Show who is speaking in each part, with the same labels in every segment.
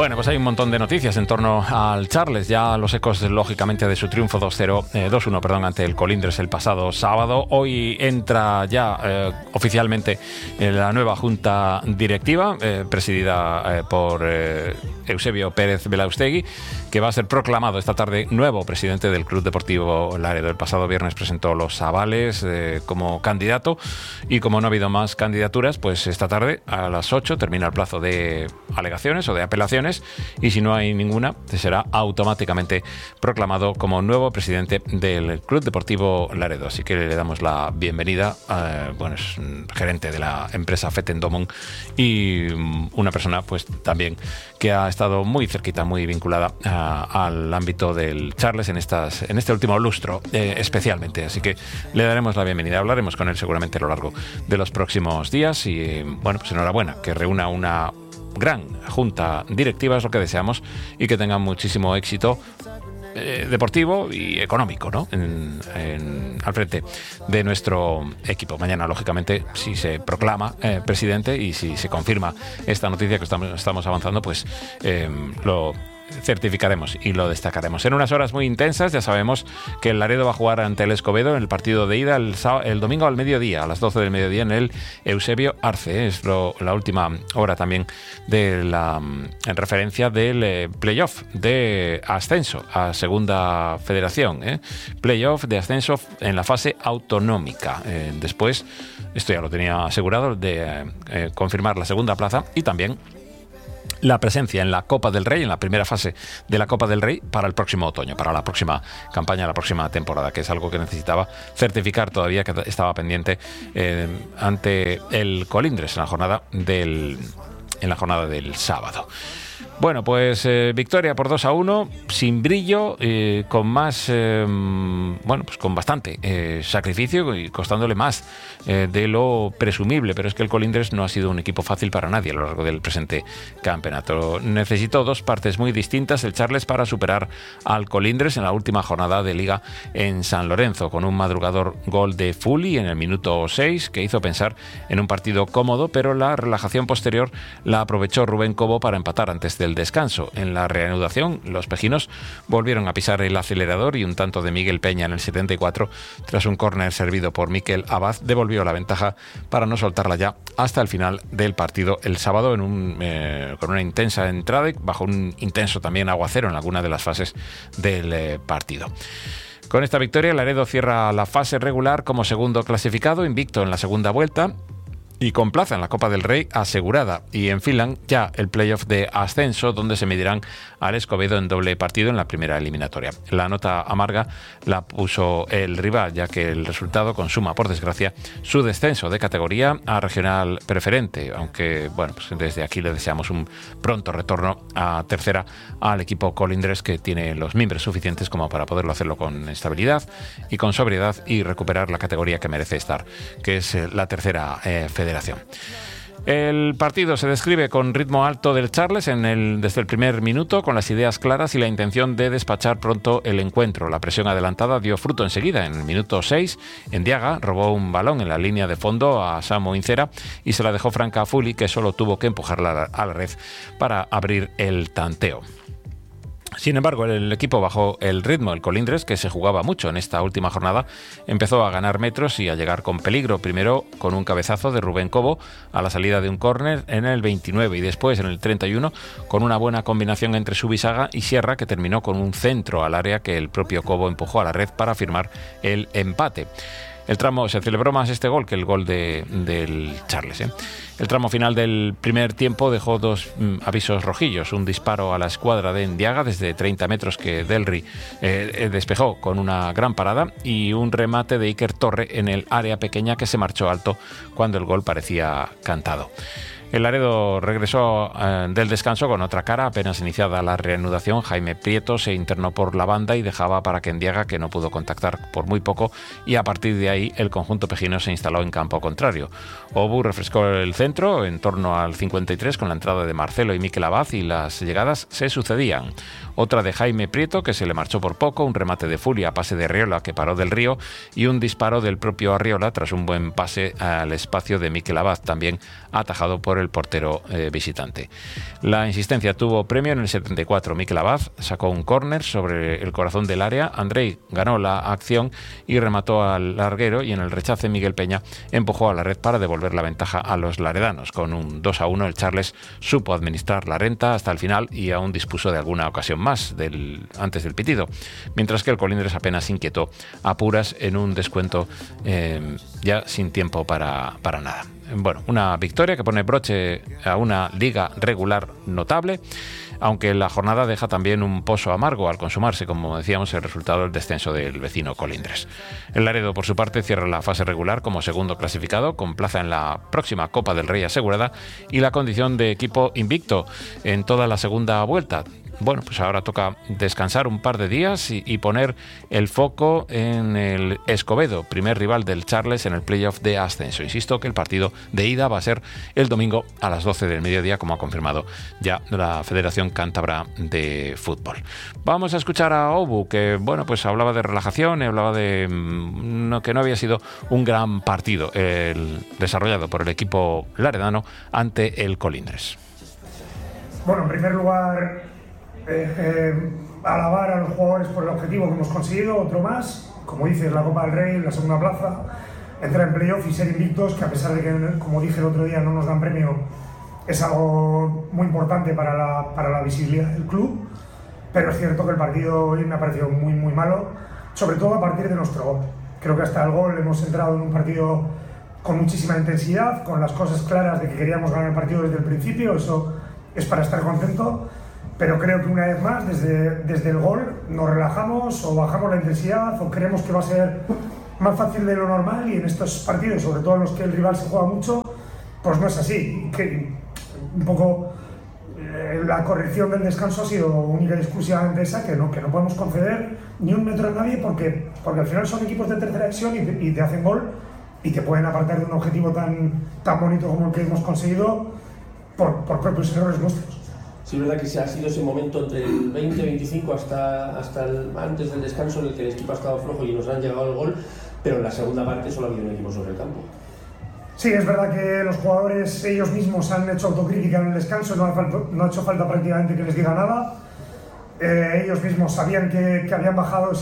Speaker 1: Bueno, pues hay un montón de noticias en torno al Charles. Ya los ecos, lógicamente, de su triunfo 2-1 ante el Colindres el pasado sábado. Hoy entra ya oficialmente en la nueva junta directiva, presidida por Eusebio Pérez Belaustegui, que va a ser proclamado esta tarde nuevo presidente del Club Deportivo Laredo. El pasado viernes presentó los avales como candidato, y como no ha habido más candidaturas, pues esta tarde a las 8 termina el plazo de alegaciones o de apelaciones, y si no hay ninguna, será automáticamente proclamado como nuevo presidente del Club Deportivo Laredo. Así que le damos la bienvenida. Es gerente de la empresa Fettendomon y una persona pues también que ha estado muy cerquita, muy vinculada al ámbito del Charles en este último lustro especialmente. Así que le daremos la bienvenida. Hablaremos con él seguramente a lo largo de los próximos días y pues enhorabuena, que reúna una gran junta directiva, es lo que deseamos, y que tengan muchísimo éxito deportivo y económico, ¿no? Al frente de nuestro equipo. Mañana, lógicamente, si se proclama presidente y si se confirma esta noticia que estamos avanzando, pues lo certificaremos y lo destacaremos. En unas horas muy intensas, ya sabemos que el Laredo va a jugar ante el Escobedo en el partido de ida el domingo al mediodía, a las 12 del mediodía, en el Eusebio Arce. Es la última hora también en referencia del playoff de ascenso a Segunda Federación. Playoff de ascenso en la fase autonómica. Después, esto ya lo tenía asegurado, de confirmar la segunda plaza y también la presencia en la Copa del Rey, en la primera fase de la Copa del Rey para el próximo otoño, para la próxima campaña, la próxima temporada, que es algo que necesitaba certificar todavía, que estaba pendiente ante el Colindres en la jornada del sábado. Bueno, pues victoria por 2-1, sin brillo, con más, pues con bastante sacrificio y costándole más de lo presumible, pero es que el Colindres no ha sido un equipo fácil para nadie a lo largo del presente campeonato. Necesitó dos partes muy distintas el Charles para superar al Colindres en la última jornada de Liga en San Lorenzo, con un madrugador gol de Fuli en el minuto 6, que hizo pensar en un partido cómodo, pero la relajación posterior la aprovechó Rubén Cobo para empatar antes del descanso. En la reanudación, los pejinos volvieron a pisar el acelerador y un tanto de Miguel Peña en el 74, tras un córner servido por Miquel Abad, devolvió la ventaja para no soltarla ya hasta el final del partido el sábado con una intensa entrada y bajo un intenso también aguacero en alguna de las fases del partido. Con esta victoria, Laredo cierra la fase regular como segundo clasificado, invicto en la segunda vuelta y con plaza en la Copa del Rey asegurada, y enfilan ya el playoff de ascenso, donde se medirán al Escobedo en doble partido en la primera eliminatoria. La nota amarga la puso el rival, ya que el resultado consuma, por desgracia, su descenso de categoría a regional preferente, aunque pues desde aquí le deseamos un pronto retorno a tercera al equipo Colindres, que tiene los mimbres suficientes como para poderlo hacerlo con estabilidad y con sobriedad y recuperar la categoría que merece estar, que es la tercera federación. El partido se describe con ritmo alto del Charles desde el primer minuto, con las ideas claras y la intención de despachar pronto el encuentro. La presión adelantada dio fruto enseguida. En el minuto 6, Endiaga robó un balón en la línea de fondo a Samu Incera y se la dejó franca a Fuli, que solo tuvo que empujarla a la red para abrir el tanteo. Sin embargo, el equipo bajó el ritmo. El Colindres, que se jugaba mucho en esta última jornada, empezó a ganar metros y a llegar con peligro. Primero con un cabezazo de Rubén Cobo a la salida de un córner en el 29 y después en el 31 con una buena combinación entre Subisaga y Sierra, que terminó con un centro al área que el propio Cobo empujó a la red para firmar el empate. El tramo se celebró más este gol que el gol del Charles. El tramo final del primer tiempo dejó dos avisos rojillos: un disparo a la escuadra de Endiaga desde 30 metros que Delry despejó con una gran parada, y un remate de Iker Torre en el área pequeña que se marchó alto cuando el gol parecía cantado. El Laredo regresó del descanso con otra cara. Apenas iniciada la reanudación, Jaime Prieto se internó por la banda y dejaba para que Endiaga, que no pudo contactar por muy poco, y a partir de ahí el conjunto pejino se instaló en campo contrario. Obu refrescó el centro en torno al 53 con la entrada de Marcelo y Miquel Abad, y las llegadas se sucedían. Otra de Jaime Prieto, que se le marchó por poco, un remate de Furia a pase de Arriola, que paró del Río, y un disparo del propio Arriola tras un buen pase al espacio de Miquel Abad, también atajado por el portero visitante. La insistencia tuvo premio en el 74. Mikel Abad sacó un córner sobre el corazón del área. Andrei ganó la acción y remató al larguero, y en el rechace Miguel Peña empujó a la red para devolver la ventaja a los laredanos. Con un 2-1 el Charles supo administrar la renta hasta el final y aún dispuso de alguna ocasión más antes del pitido, mientras que el Colindres apenas inquietó a puras en un descuento ya sin tiempo para nada. Bueno, una victoria que pone broche a una liga regular notable, aunque la jornada deja también un pozo amargo al consumarse, como decíamos, el resultado del descenso del vecino Colindres. El Laredo, por su parte, cierra la fase regular como segundo clasificado, con plaza en la próxima Copa del Rey asegurada y la condición de equipo invicto en toda la segunda vuelta. Bueno, pues ahora toca descansar un par de días y poner el foco en el Escobedo, primer rival del Charles en el playoff de ascenso. Insisto que el partido de ida va a ser el domingo a las 12 del mediodía, como ha confirmado ya la Federación Cántabra de Fútbol. Vamos a escuchar a Obu, que bueno, pues hablaba de relajación, hablaba de que no había sido un gran partido desarrollado por el equipo laredano ante el Colindres.
Speaker 2: Bueno, en primer lugar, alabar a los jugadores por el objetivo que hemos conseguido, otro más, como dices, la Copa del Rey, la segunda plaza, entrar en playoff y ser invictos, que a pesar de que, como dije el otro día, no nos dan premio, es algo muy importante para la visibilidad del club. Pero es cierto que el partido hoy me ha parecido muy muy malo, sobre todo a partir de nuestro gol. Creo que hasta el gol hemos entrado en un partido con muchísima intensidad, con las cosas claras de que queríamos ganar el partido desde el principio. Eso es para estar contento. Pero creo que una vez más, desde el gol, nos relajamos o bajamos la intensidad o creemos que va a ser más fácil de lo normal, y en estos partidos, sobre todo en los que el rival se juega mucho, pues no es así. Que un poco la corrección del descanso ha sido única y exclusivamente esa, que no podemos conceder ni un metro a nadie, porque al final son equipos de tercera división y te hacen gol y te pueden apartar de un objetivo tan bonito como el que hemos conseguido por propios errores nuestros.
Speaker 3: Sí, es verdad que ha sido ese momento entre el 20-25 hasta antes del descanso en el que el equipo ha estado flojo y nos han llegado el gol, pero en la segunda parte solo ha habido un equipo sobre el campo.
Speaker 2: Sí, es verdad que los jugadores ellos mismos han hecho autocrítica en el descanso, no ha hecho falta prácticamente que les diga nada. Ellos mismos sabían que habían bajado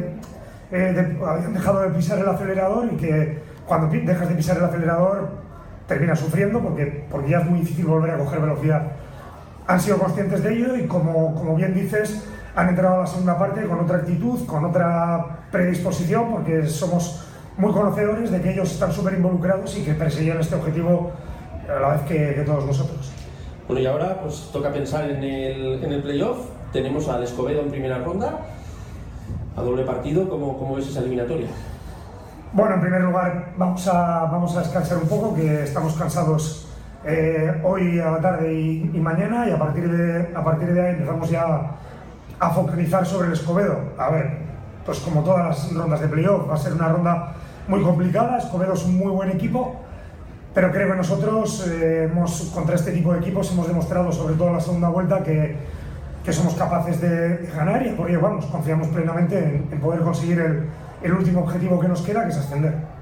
Speaker 2: habían dejado de pisar el acelerador, y que cuando dejas de pisar el acelerador terminas sufriendo porque ya es muy difícil volver a coger velocidad. Han sido conscientes de ello y, como bien dices, han entrado a la segunda parte con otra actitud, con otra predisposición, porque somos muy conocedores de que ellos están súper involucrados y que perseguían este objetivo a la vez que todos nosotros.
Speaker 3: Bueno, y ahora pues toca pensar en el playoff. Tenemos al Escobedo en primera ronda, a doble partido. ¿Cómo ves esa eliminatoria?
Speaker 2: Bueno, en primer lugar vamos a descansar un poco, que estamos cansados hoy a la tarde y mañana, y a partir de ahí empezamos ya a focalizar sobre el Escobedo. A ver, pues como todas las rondas de playoff, va a ser una ronda muy complicada. Escobedo es un muy buen equipo, pero creo que nosotros contra este tipo de equipos hemos demostrado, sobre todo en la segunda vuelta, que somos capaces de ganar, y por ello confiamos plenamente en poder conseguir el último objetivo que nos queda, que es ascender.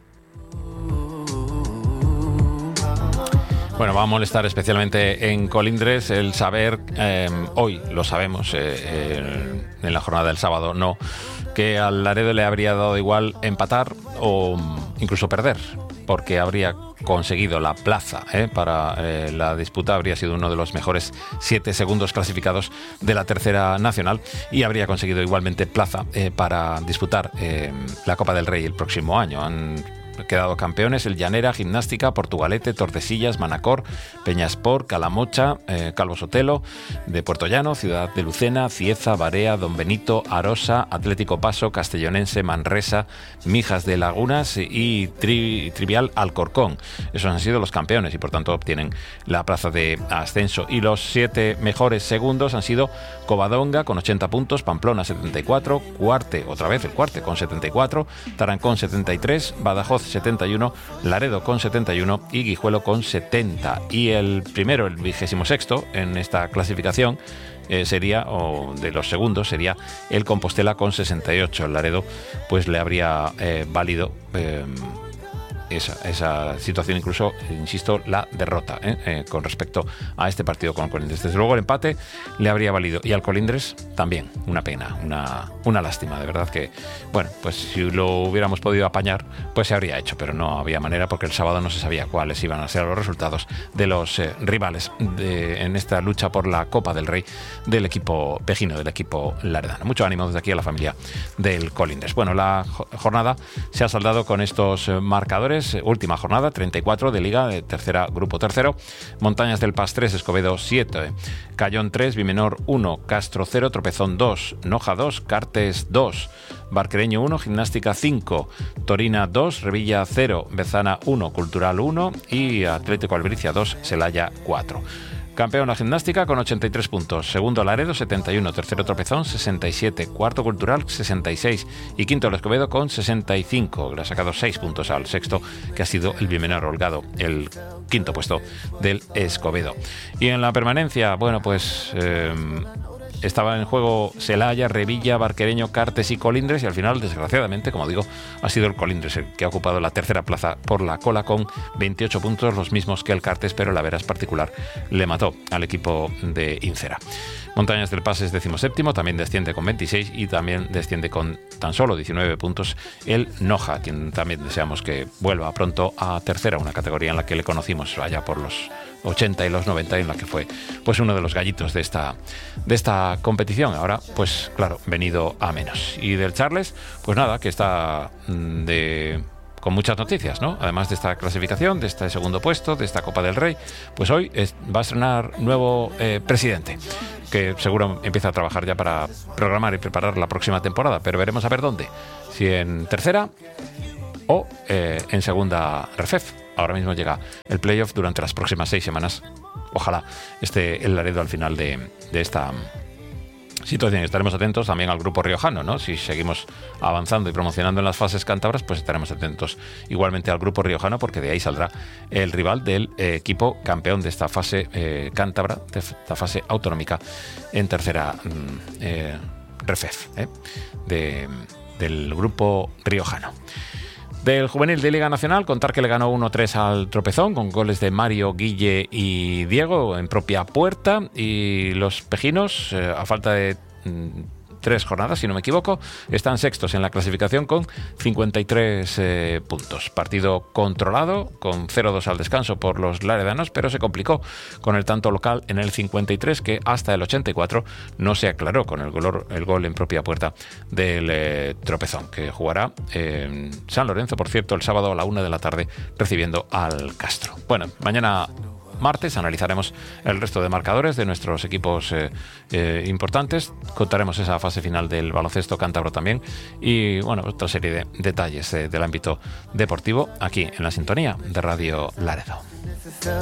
Speaker 1: Bueno, va a molestar especialmente en Colindres el saber, hoy lo sabemos, en la jornada del sábado no, que al Laredo le habría dado igual empatar o incluso perder, porque habría conseguido la plaza para la disputa, habría sido uno de los mejores 7 segundos clasificados de la tercera nacional, y habría conseguido igualmente plaza para disputar la Copa del Rey el próximo año. Han quedado campeones el Llanera, Gimnástica, Portugalete, Tordesillas, Manacor, Peñasport, Calamocha, Calvo Sotelo de Puerto Llano, Ciudad de Lucena, Cieza, Barea, Don Benito, Arosa, Atlético Paso, Castellonense, Manresa, Mijas de Lagunas y Trivial Alcorcón. Esos han sido los campeones y por tanto obtienen la plaza de ascenso. Y los 7 mejores segundos han sido Covadonga con 80 puntos, Pamplona 74, Cuarte, otra vez el Cuarte con 74, Tarancón 73, Badajoz 71, Laredo con 71 y Guijuelo con 70. Y el primero, el 26º en esta clasificación sería, o de los segundos, sería el Compostela con 68. El Laredo pues le habría valido esa situación, incluso, insisto, la derrota con respecto a este partido con Colindres. Desde luego el empate le habría valido, y al Colindres también, una pena, una lástima, de verdad que, bueno, pues si lo hubiéramos podido apañar, pues se habría hecho, pero no había manera, porque el sábado no se sabía cuáles iban a ser los resultados de los rivales en esta lucha por la Copa del Rey del equipo pejino, del equipo laredano. Mucho ánimo desde aquí a la familia del Colindres. Bueno, la jornada se ha saldado con estos marcadores. Última jornada, 34 de Liga, de tercera, grupo tercero. Montañas del Pas 3, Escobedo 7, Cayón 3, Bimenor 1, Castro 0, Tropezón 2, Noja 2, Cartes 2, Barquereño 1, Gimnástica 5, Torina 2, Revilla 0, Bezana 1, Cultural 1 y Atlético Albricia 2, Celaya 4. Campeón la Gimnástica con 83 puntos, segundo Laredo 71, tercero Tropezón 67, cuarto Cultural 66 y quinto el Escobedo con 65. Le ha sacado 6 puntos al sexto, que ha sido el Bimenor Holgado, el quinto puesto del Escobedo. Y en la permanencia, bueno, pues estaba en juego Celaya, Revilla, Barquereño, Cartes y Colindres, y al final, desgraciadamente, como digo, ha sido el Colindres el que ha ocupado la tercera plaza por la cola con 28 puntos, los mismos que el Cartes, pero la veras particular le mató al equipo de Incera. Montañas del Pas es 17º, también desciende con 26 y también desciende con tan solo 19 puntos el Noja, quien también deseamos que vuelva pronto a tercera, una categoría en la que le conocimos allá por los 80 y los 90, en la que fue pues uno de los gallitos de esta competición. Ahora, pues claro, venido a menos. Y del Charles, pues nada, que está con muchas noticias, ¿no? Además de esta clasificación, de este segundo puesto, de esta Copa del Rey, pues hoy va a estrenar nuevo presidente, que seguro empieza a trabajar ya para programar y preparar la próxima temporada, pero veremos a ver dónde, si en tercera o en segunda RFEF. Ahora mismo llega el playoff durante las próximas 6 semanas. Ojalá esté el Laredo al final de esta situación. Estaremos atentos también al grupo riojano, ¿no? Si seguimos avanzando y promocionando en las fases cántabras, pues estaremos atentos igualmente al grupo riojano, porque de ahí saldrá el rival del equipo campeón de esta fase cántabra, de esta fase autonómica en tercera RFEF, del grupo riojano. Del juvenil de Liga Nacional, contar que le ganó 1-3 al Tropezón, con goles de Mario, Guille y Diego en propia puerta, y los pejinos, a falta de 3 jornadas, si no me equivoco, están sextos en la clasificación con 53 puntos. Partido controlado, con 0-2 al descanso por los laredanos, pero se complicó con el tanto local en el 53, que hasta el 84 no se aclaró con el gol en propia puerta del Tropezón, que jugará en San Lorenzo, por cierto, el sábado a la 1 de la tarde, recibiendo al Castro. Bueno, mañana martes analizaremos el resto de marcadores de nuestros equipos importantes, contaremos esa fase final del baloncesto cántabro también, y bueno, otra serie de detalles del ámbito deportivo aquí en la sintonía de Radio Laredo.